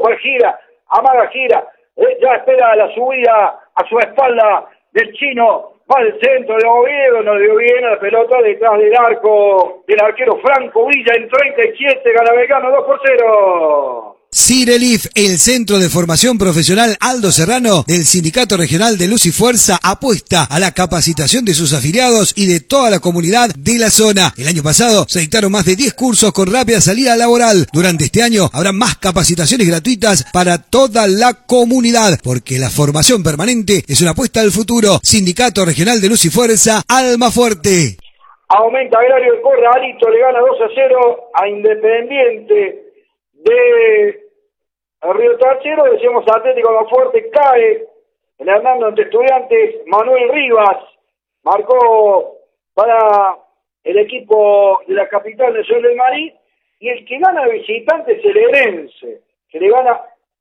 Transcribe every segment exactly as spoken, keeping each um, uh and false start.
para gira, amaga gira, eh, ya espera la subida a su espalda del chino, va al centro de Oviedo, no le dio bien a la pelota detrás del arco del arquero Franco Villa en treinta y siete, gana Belgrano dos por cero. Cirelif, el centro de formación profesional Aldo Serrano del Sindicato Regional de Luz y Fuerza, apuesta a la capacitación de sus afiliados y de toda la comunidad de la zona. El año pasado se dictaron más de diez cursos con rápida salida laboral. Durante este año habrá más capacitaciones gratuitas para toda la comunidad, porque la formación permanente es una apuesta al futuro. Sindicato Regional de Luz y Fuerza, Almafuerte. Aumenta Agrario el Corralito, le gana dos a cero a Independiente de Río Tercero. Decíamos Atlético Almafuerte, cae el Hernando ante Estudiantes. Manuel Rivas marcó para el equipo de la capital de Ciudad del Marí, y el que gana de visitante es el Herense, que le gana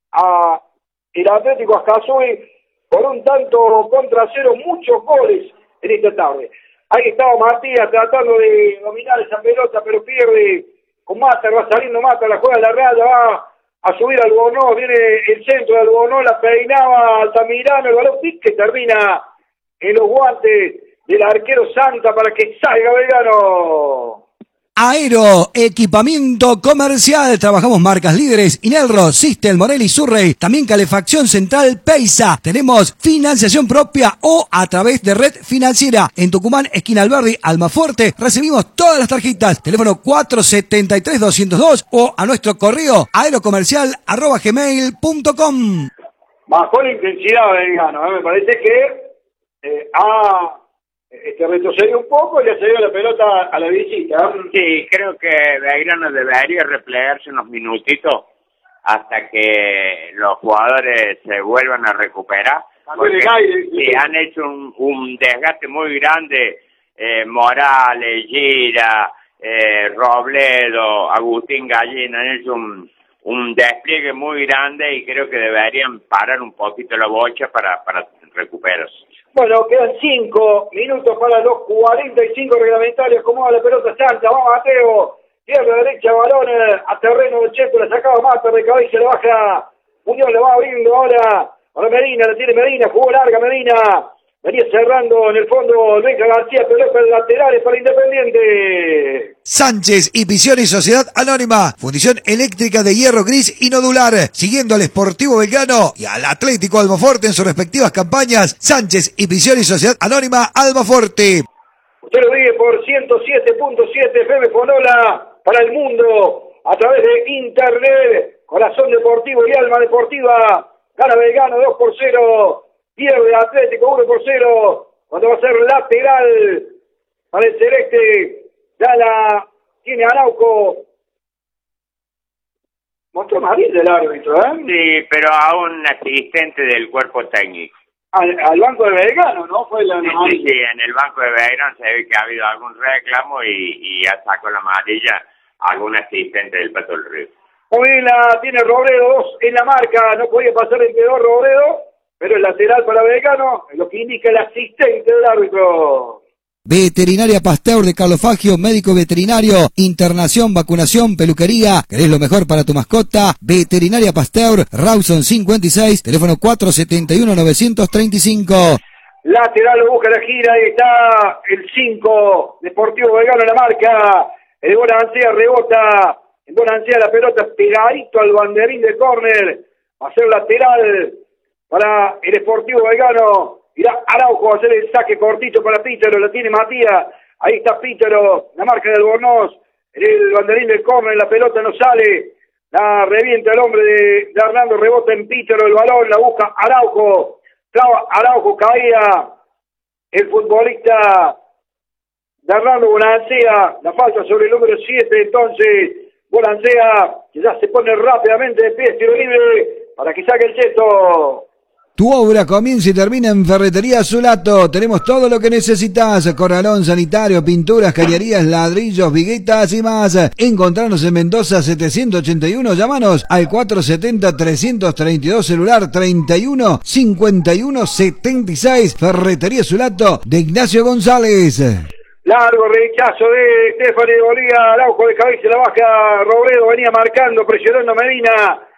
a el Atlético Azcazú por un tanto contra cero, muchos goles en esta tarde. Ahí estaba Matías tratando de dominar esa pelota, pero pierde con Mata, va saliendo Mata, la juega a la raya, va a subir al Albornoz, viene el centro de Albornoz, la peinaba Altamirano, el balón que termina en los guantes del arquero Santa para que salga Belgrano. Aero, equipamiento comercial, trabajamos marcas líderes, Inelro, Sistel, Morelli, Surrey, también calefacción central Peisa. Tenemos financiación propia o a través de red financiera. En Tucumán, esquina Alberdi, Almafuerte, recibimos todas las tarjetas. Teléfono cuatro siete tres, dos cero dos o a nuestro correo aerocomercial arroba gmail punto com. Bajó la intensidad Belgrano, ¿eh? Me parece que eh, ha... Este retrocedió un poco y le cedió la pelota a la visita. Sí, creo que Belgrano debería replegarse unos minutitos hasta que los jugadores se vuelvan a recuperar. Porque sí, han hecho un, un desgaste muy grande. Eh, Morales, Gira, eh, Robledo, Agustín Gallina han hecho un, un despliegue muy grande y creo que deberían parar un poquito la bocha para, para recuperarse. Bueno, quedan cinco minutos para los cuarenta y cinco reglamentarios. Como va la pelota Santa, va Mateo, izquierda, derecha, balón a terreno de Cheto, la sacaba Mata, de cabeza le baja Muñoz, le va abriendo ahora para Medina, la tiene Medina, jugó larga Medina, venía cerrando en el fondo Benja García, pelota laterales para Independiente. Sánchez y Pisión y Sociedad Anónima, fundición eléctrica de hierro gris y nodular, siguiendo al Sportivo Belgrano y al Atlético Almafuerte en sus respectivas campañas. Sánchez y Pisión y Sociedad Anónima, Almafuerte. Usted lo vive por ciento siete punto siete F M Fonola para el mundo, a través de internet. Corazón Deportivo y Alma Deportiva, gana Belgrano dos por cero, pierde Atlético uno por cero, cuando va a ser lateral para el celeste. Ya la tiene Arauco. Mostró más bien del árbitro, ¿eh? Sí, pero a un asistente del cuerpo técnico. Al, al banco de Belgrano, ¿no? Fue la sí, sí, sí, en el banco de Belgrano se ve que ha habido algún reclamo y, y ya sacó la amarilla algún asistente del Pato del Río. Muy bien, la tiene Robledo, dos en la marca, no podía pasar entre dos Robledo, pero el lateral para Belgrano, lo que indica el asistente del árbitro. Veterinaria Pasteur de Carlos Fagio, médico veterinario, internación, vacunación, peluquería. ¿Querés lo mejor para tu mascota? Veterinaria Pasteur, Rawson cincuenta y seis, teléfono cuatro siete uno, nueve tres cinco. Lateral lo busca la gira, ahí está el cinco, Deportivo Belgrano en la marca. El Bonancea rebota, el Bonancea la pelota pegadito al banderín de córner. Va a ser lateral para el Sportivo Belgrano. Irá Araujo a hacer el saque cortito para Pítero, lo tiene Matías, ahí está Pítero, la marca del Albornoz, el banderín del córner, la pelota no sale, la revienta el hombre de, de Hernando, rebota en Pítero, el balón, la busca Araujo, traba Araujo, caía el futbolista de Hernando Bonancea, la falta sobre el número siete, entonces Bonancea, que ya se pone rápidamente de pie, tiro libre, para que saque el Cheto. Tu obra comienza y termina en Ferretería Zulato. Tenemos todo lo que necesitas: corralón sanitario, pinturas, cañerías, ladrillos, viguetas y más. Encontrarnos en Mendoza setecientos ochenta y uno. Llámanos al cuatro siete cero, tres tres dos, celular treinta y uno cincuenta y uno setenta y seis. Ferretería Zulato de Ignacio González. Largo rechazo de Estefani, volvía Araujo de cabeza, la baja Robledo, venía marcando, presionando Medina.